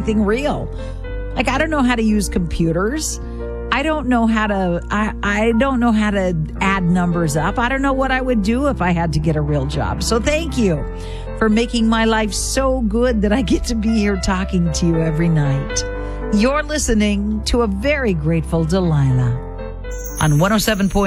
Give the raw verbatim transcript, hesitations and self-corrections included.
anything real. Like, I don't know how to use computers. I don't know how to, I, I don't know how to add numbers up. I don't know what I would do if I had to get a real job. So thank you for making my life so good that I get to be here talking to you every night. You're listening to a very grateful Delilah on one oh seven point